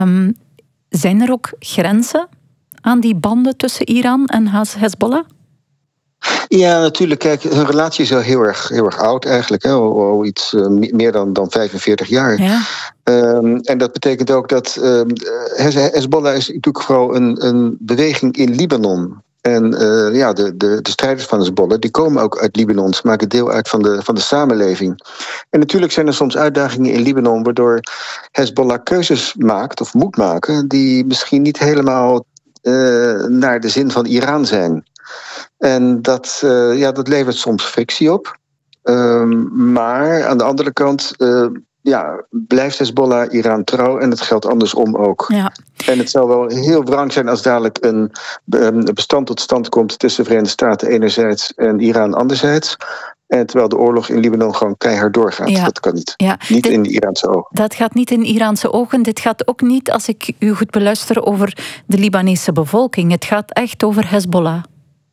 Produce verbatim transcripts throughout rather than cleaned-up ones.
Um, zijn er ook grenzen aan die banden tussen Iran en Hezbollah? Ja, natuurlijk. Kijk, hun relatie is al heel erg, heel erg oud eigenlijk. Hè? Al, al iets uh, meer dan, dan vijfenveertig jaar. Ja. Um, en dat betekent ook dat uh, Hezbollah is natuurlijk vooral een, een beweging in Libanon. En uh, ja, de, de, de strijders van Hezbollah, die komen ook uit Libanon. Ze maken deel uit van de, van de samenleving. En natuurlijk zijn er soms uitdagingen in Libanon, waardoor Hezbollah keuzes maakt of moet maken die misschien niet helemaal uh, naar de zin van Iran zijn. En dat, uh, ja, dat levert soms frictie op. Um, maar aan de andere kant uh, ja, blijft Hezbollah Iran trouw en het geldt andersom ook. Ja. En het zou wel heel wrang zijn als dadelijk een, een bestand tot stand komt tussen de Verenigde Staten enerzijds en Iran anderzijds. En terwijl de oorlog in Libanon gewoon keihard doorgaat. Ja. Dat kan niet. Ja. Niet dit, in de Iraanse ogen. Dat gaat niet in Iraanse ogen. Dit gaat ook niet, als ik u goed beluister, over de Libanese bevolking. Het gaat echt over Hezbollah.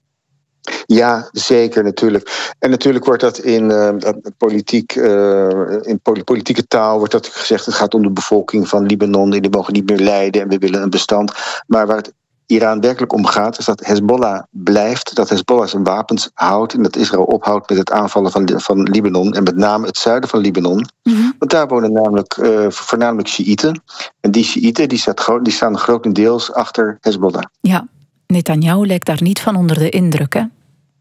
Ja, zeker, natuurlijk. En natuurlijk wordt dat in, uh, politiek, uh, in politieke taal wordt dat gezegd, het gaat om de bevolking van Libanon, die mogen niet meer lijden en we willen een bestand. Maar waar het Iran werkelijk om gaat, is dat Hezbollah blijft, dat Hezbollah zijn wapens houdt en dat Israël ophoudt met het aanvallen van, van Libanon en met name het zuiden van Libanon. Mm-hmm. Want daar wonen namelijk uh, voornamelijk Sjiïten. En die Sjiïten die, die staan grotendeels achter Hezbollah. Ja, Netanyahu lijkt daar niet van onder de indruk, hè?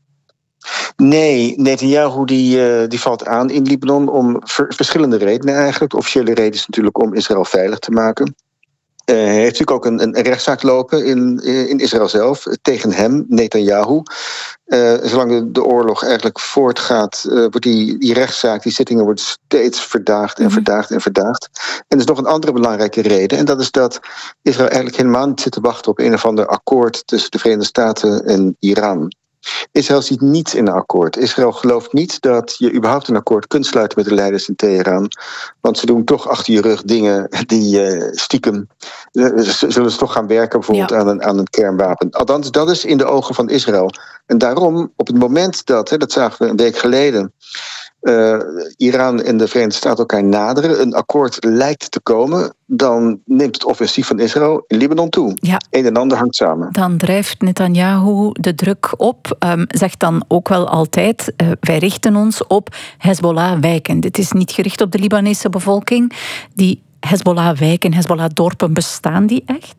Nee, Netanyahu die, uh, die valt aan in Libanon om ver- verschillende redenen eigenlijk. De officiële reden is natuurlijk om Israël veilig te maken. Uh, hij heeft natuurlijk ook een, een rechtszaak lopen in, in Israël zelf tegen hem, Netanyahu. Uh, zolang de, de oorlog eigenlijk voortgaat, uh, wordt die, die rechtszaak, die zittingen worden steeds verdaagd en verdaagd en verdaagd. En er is nog een andere belangrijke reden. En dat is dat Israël eigenlijk helemaal niet zit te wachten op een of ander akkoord tussen de Verenigde Staten en Iran. Israël ziet niets in een akkoord. Israël gelooft niet dat je überhaupt een akkoord kunt sluiten met de leiders in Teheran. Want ze doen toch achter je rug dingen die uh, stiekem uh, zullen ze toch gaan werken, bijvoorbeeld ja. aan, een, aan een kernwapen. Althans, dat is in de ogen van Israël. En daarom, op het moment dat, hè, dat zagen we een week geleden, Uh, Iran en de Verenigde Staten elkaar naderen, een akkoord lijkt te komen, dan neemt het offensief van Israël in Libanon toe. Ja. Een en ander hangt samen. Dan drijft Netanyahu de druk op, um, zegt dan ook wel altijd, uh, wij richten ons op Hezbollah-wijken. Dit is niet gericht op de Libanese bevolking. Die Hezbollah-wijken, Hezbollah-dorpen, bestaan die echt?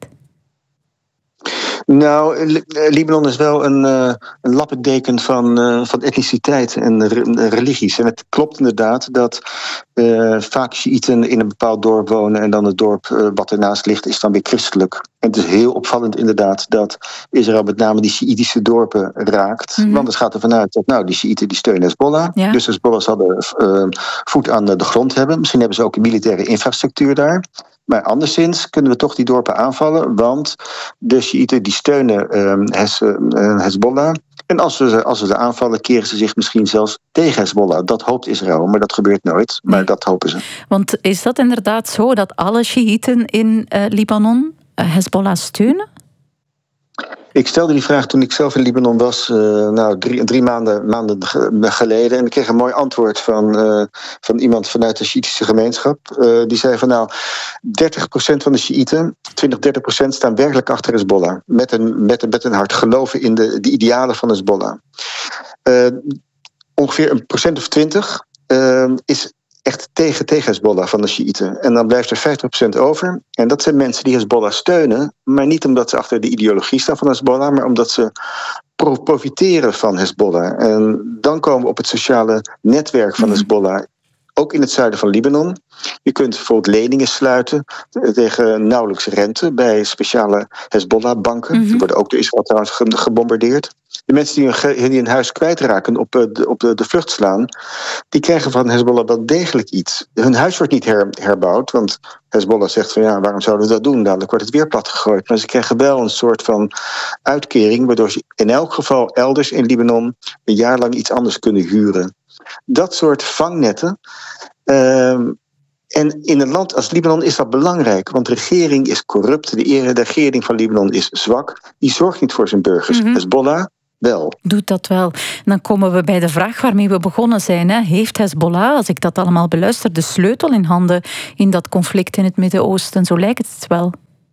Nou, Libanon is wel een, uh, een lappendeken van, uh, van etniciteit en re- religies. En het klopt inderdaad dat uh, vaak Sjiïten in een bepaald dorp wonen en dan het dorp uh, wat ernaast ligt is dan weer christelijk. En het is heel opvallend inderdaad dat Israël met name die Sjiïtische dorpen raakt. Mm-hmm. Want het gaat ervan uit dat nou, die Sjiïten die steunen Hezbollah. Ja. Dus Hezbollah zal de uh, voet aan de grond hebben. Misschien hebben ze ook een militaire infrastructuur daar. Maar anderszins kunnen we toch die dorpen aanvallen, want de Sjiïten die steunen uh, Hez, uh, Hezbollah. En als we, als we ze aanvallen, keren ze zich misschien zelfs tegen Hezbollah. Dat hoopt Israël, maar dat gebeurt nooit. Maar dat hopen ze. Want is dat inderdaad zo dat alle Sjiïten in uh, Libanon uh, Hezbollah steunen? Ik stelde die vraag toen ik zelf in Libanon was, uh, nou, drie, drie maanden, maanden geleden. En ik kreeg een mooi antwoord van, uh, van iemand vanuit de Sjiïtische gemeenschap. Uh, die zei van nou, dertig procent van de Sjiïten, twintig, dertig procent staan werkelijk achter Hezbollah. Met een, met een, met een hart geloven in de, de idealen van Hezbollah. Uh, ongeveer een procent of twintig uh, is echt tegen, tegen Hezbollah van de Sjiïten. En dan blijft er vijftig procent over. En dat zijn mensen die Hezbollah steunen, maar niet omdat ze achter de ideologie staan van Hezbollah, maar omdat ze pro- profiteren van Hezbollah. En dan komen we op het sociale netwerk van Hezbollah, ook in het zuiden van Libanon. Je kunt bijvoorbeeld leningen sluiten tegen nauwelijks rente bij speciale Hezbollah-banken. Mm-hmm. Die worden ook door Israël trouwens gebombardeerd. De mensen die hun, die hun huis kwijtraken, op, de, op de, de vlucht slaan, die krijgen van Hezbollah wel degelijk iets. Hun huis wordt niet her, herbouwd, want Hezbollah zegt van ja, waarom zouden we dat doen? Dadelijk wordt het weer plat gegooid. Maar ze krijgen wel een soort van uitkering, waardoor ze in elk geval elders in Libanon een jaar lang iets anders kunnen huren. Dat soort vangnetten. Uh, En in een land als Libanon is dat belangrijk, want de regering is corrupt. De regering van Libanon is zwak. Die zorgt niet voor zijn burgers. Mm-hmm. Hezbollah wel. Doet dat wel. Dan komen we bij de vraag waarmee we begonnen zijn. Hè. Heeft Hezbollah, als ik dat allemaal beluister, de sleutel in handen in dat conflict in het Midden-Oosten? Zo lijkt het wel.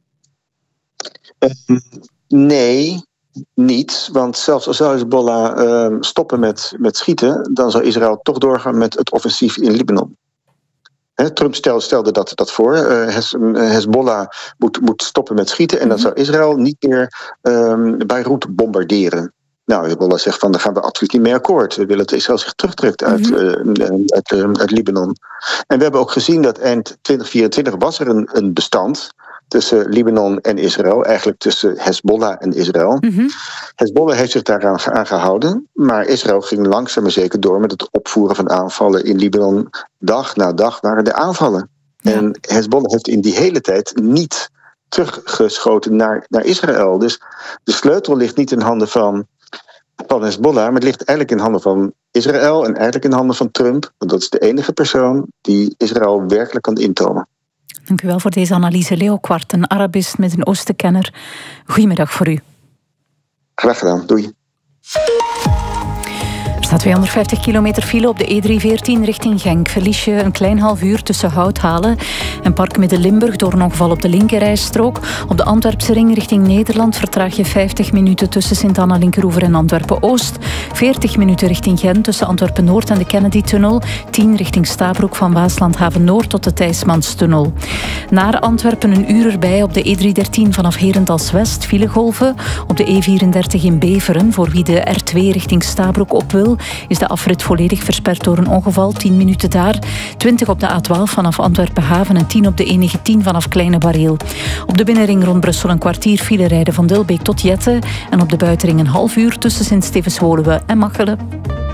Uh, nee, niet. Want zelfs als zou Hezbollah uh, stoppen met, met schieten, dan zou Israël toch doorgaan met het offensief in Libanon. He, Trump stelde, stelde dat, dat voor. Uh, Hezbollah moet, moet stoppen met schieten en dan zou Israël niet meer um, Beirut bombarderen. Nou, Hezbollah zegt van, daar gaan we absoluut niet mee akkoord. We willen dat Israël zich terugtrekt uit, mm-hmm. uh, uit, uh, uit Libanon. En we hebben ook gezien dat eind twintig vierentwintig was er een, een bestand tussen Libanon en Israël, eigenlijk tussen Hezbollah en Israël. Mm-hmm. Hezbollah heeft zich daaraan aan gehouden, maar Israël ging langzaam maar zeker door met het opvoeren van aanvallen in Libanon. Dag na dag waren er aanvallen. Ja. En Hezbollah heeft in die hele tijd niet teruggeschoten naar, naar Israël. Dus de sleutel ligt niet in handen van, van Hezbollah, maar het ligt eigenlijk in handen van Israël en eigenlijk in handen van Trump. Want dat is de enige persoon die Israël werkelijk kan intomen. Dank u wel voor deze analyse. Leo Quart, een Arabist met een Oostenkenner. Goedemiddag voor u. Graag gedaan, doei. Er staat tweehonderdvijftig kilometer file op de E driehonderdveertien richting Genk. Verlies je een klein half uur tussen Houthalen en Park Midden-Limburg door een ongeval op de linkerrijstrook. Op de Antwerpse ring richting Nederland vertraag je vijftig minuten tussen Sint-Anna-Linkeroever en Antwerpen-Oost. veertig minuten richting Gent tussen Antwerpen-Noord en de Kennedy-tunnel. tien richting Stabroek van Waasland-Haven-Noord tot de Thijsmanstunnel. Naar Antwerpen een uur erbij op de E driehonderddertien vanaf Herentals-West. Filegolven op de E vierendertig in Beveren. Voor wie de R twee richting Stabroek op wil, is de afrit volledig versperd door een ongeval. tien minuten daar. twintig op de A twaalf vanaf Antwerpen-Haven en tien op de E negentien vanaf Kleine Bareel. Op de binnenring rond Brussel een kwartier file rijden van Dilbeek tot Jette en op de buitenring een half uur tussen Sint-Stevens-Woluwe en Machelen.